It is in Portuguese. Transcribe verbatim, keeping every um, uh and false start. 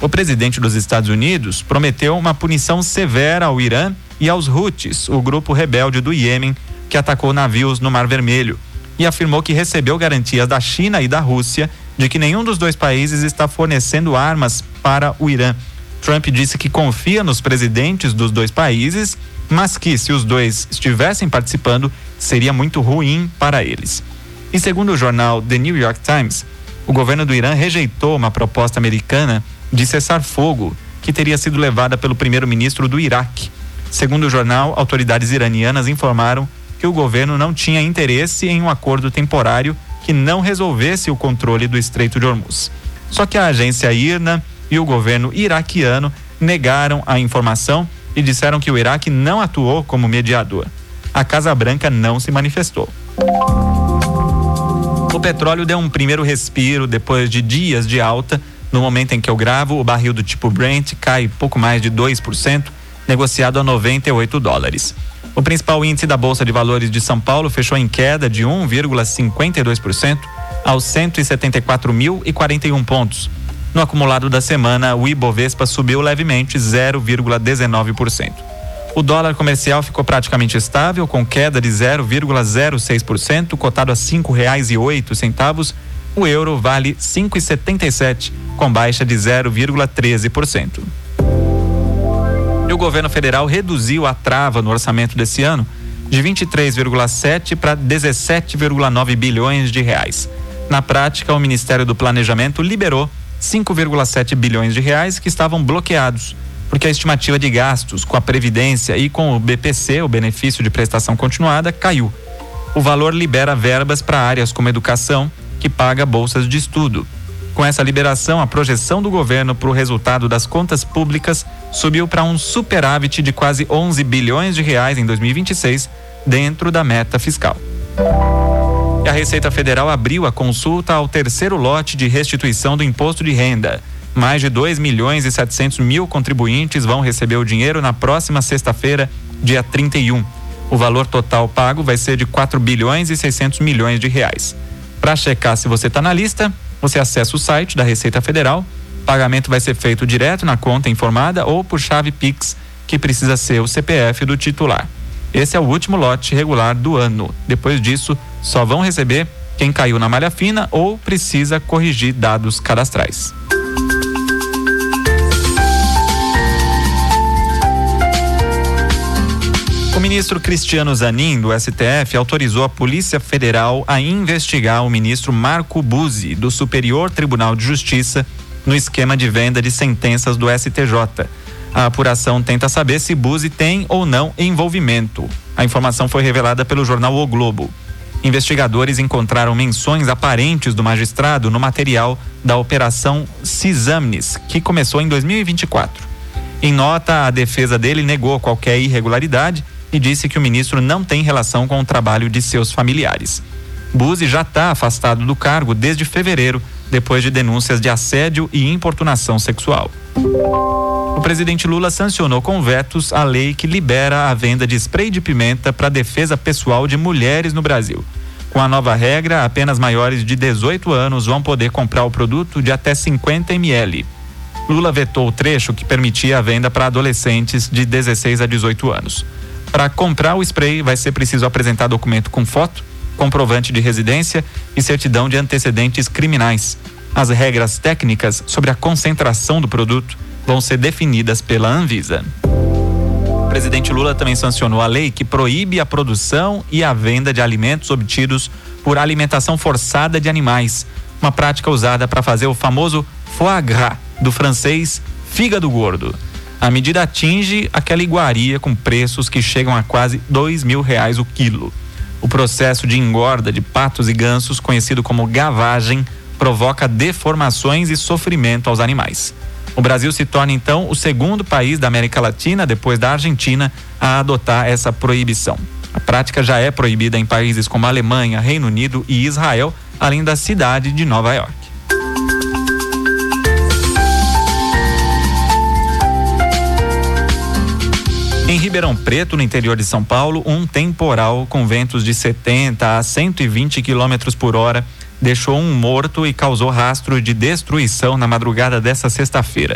o presidente dos Estados Unidos prometeu uma punição severa ao Irã e aos Houthis, o grupo rebelde do Iêmen, que atacou navios no Mar Vermelho, e afirmou que recebeu garantias da China e da Rússia de que nenhum dos dois países está fornecendo armas para o Irã. Trump disse que confia nos presidentes dos dois países, mas que se os dois estivessem participando, seria muito ruim para eles. E segundo o jornal The New York Times, o governo do Irã rejeitou uma proposta americana de cessar fogo que teria sido levada pelo primeiro-ministro do Iraque. Segundo o jornal, autoridades iranianas informaram que o governo não tinha interesse em um acordo temporário que não resolvesse o controle do Estreito de Hormuz. Só que a agência I R N A e o governo iraquiano negaram a informação e disseram que o Iraque não atuou como mediador. A Casa Branca não se manifestou. O petróleo deu um primeiro respiro depois de dias de alta. No momento em que eu gravo, o barril do tipo Brent cai pouco mais de dois por cento, negociado a noventa e oito dólares. O principal índice da Bolsa de Valores de São Paulo fechou em queda de um vírgula cinquenta e dois por cento aos cento e setenta e quatro mil e quarenta e um pontos. No acumulado da semana, o Ibovespa subiu levemente zero vírgula dezenove por cento. O dólar comercial ficou praticamente estável, com queda de zero vírgula zero seis por cento, cotado a cinco reais e oito centavos. O euro vale cinco reais e setenta e sete centavos, com baixa de zero vírgula treze por cento. E o governo federal reduziu a trava no orçamento desse ano de vinte e três vírgula sete para dezessete vírgula nove bilhões de reais. Na prática, o Ministério do Planejamento liberou cinco vírgula sete bilhões de reais que estavam bloqueados, porque a estimativa de gastos com a Previdência e com o B P C, o benefício de prestação continuada, caiu. O valor libera verbas para áreas como educação, que paga bolsas de estudo. Com essa liberação, a projeção do governo para o resultado das contas públicas subiu para um superávit de quase onze bilhões de reais em dois mil e vinte e seis, dentro da meta fiscal. E a Receita Federal abriu a consulta ao terceiro lote de restituição do imposto de renda. Mais de dois milhões e setecentos mil contribuintes vão receber o dinheiro na próxima sexta-feira, dia trinta e um. O valor total pago vai ser de quatro bilhões e seiscentos milhões de reais. Para checar se você está na lista, você acessa o site da Receita Federal. O pagamento vai ser feito direto na conta informada ou por chave Pix, que precisa ser o C P F do titular. Esse é o último lote regular do ano. Depois disso, só vão receber quem caiu na malha fina ou precisa corrigir dados cadastrais. O ministro Cristiano Zanin, do S T F, autorizou a Polícia Federal a investigar o ministro Marco Buzzi, do Superior Tribunal de Justiça, no esquema de venda de sentenças do S T J. A apuração tenta saber se Buzzi tem ou não envolvimento. A informação foi revelada pelo jornal O Globo. Investigadores encontraram menções aparentes do magistrado no material da Operação Cisâmnis, que começou em dois mil e vinte e quatro. Em nota, a defesa dele negou qualquer irregularidade e disse que o ministro não tem relação com o trabalho de seus familiares. Buzzi já está afastado do cargo desde fevereiro, depois de denúncias de assédio e importunação sexual. O presidente Lula sancionou com vetos a lei que libera a venda de spray de pimenta para defesa pessoal de mulheres no Brasil. Com a nova regra, apenas maiores de dezoito anos vão poder comprar o produto de até cinquenta mililitros. Lula vetou o trecho que permitia a venda para adolescentes de dezesseis a dezoito anos. Para comprar o spray, vai ser preciso apresentar documento com foto, comprovante de residência e certidão de antecedentes criminais. As regras técnicas sobre a concentração do produto vão ser definidas pela Anvisa. O presidente Lula também sancionou a lei que proíbe a produção e a venda de alimentos obtidos por alimentação forçada de animais, uma prática usada para fazer o famoso foie gras, do francês fígado gordo. A medida atinge aquela iguaria com preços que chegam a quase dois mil reais o quilo. O processo de engorda de patos e gansos, conhecido como gavagem, provoca deformações e sofrimento aos animais. O Brasil se torna então o segundo país da América Latina, depois da Argentina, a adotar essa proibição. A prática já é proibida em países como Alemanha, Reino Unido e Israel, além da cidade de Nova York. Em Ribeirão Preto, no interior de São Paulo, um temporal com ventos de setenta a cento e vinte quilômetros por hora deixou um morto e causou rastro de destruição na madrugada desta sexta-feira.